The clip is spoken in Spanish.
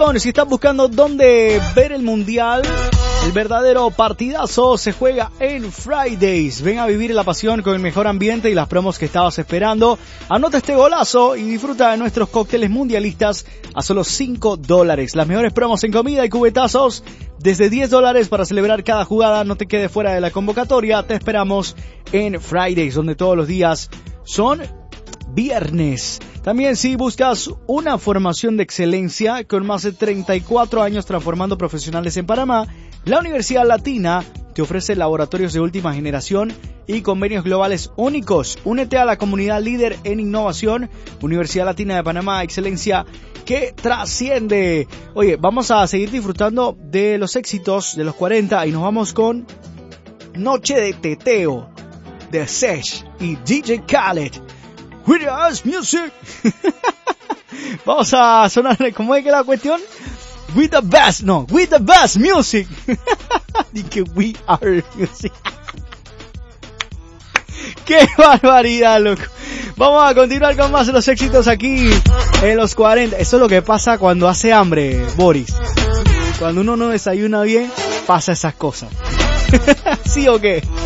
atención, si estás buscando dónde ver el mundial, el verdadero partidazo se juega en Fridays. Ven a vivir la pasión con el mejor ambiente y las promos que estabas esperando. Anota este golazo y disfruta de nuestros cócteles mundialistas a solo $5. Las mejores promos en comida y cubetazos desde $10 para celebrar cada jugada. No te quedes fuera de la convocatoria. Te esperamos en Fridays, donde todos los días son viernes. También si buscas una formación de excelencia con más de 34 años transformando profesionales en Panamá, la Universidad Latina te ofrece laboratorios de última generación y convenios globales únicos. Únete a la comunidad líder en innovación, Universidad Latina de Panamá, excelencia que trasciende. Oye, vamos a seguir disfrutando de los éxitos de los 40 y nos vamos con Noche de Teteo de Sesh y DJ Khaled. With the Ass Music. Vamos a sonarle, ¿cómo es que la cuestión? With the best music. Y que we are music. ¡Qué barbaridad, loco! Vamos a continuar con más de los éxitos aquí en los 40. Eso es lo que pasa cuando hace hambre, Boris. Cuando uno no desayuna bien, pasa esas cosas. ¿Sí o qué?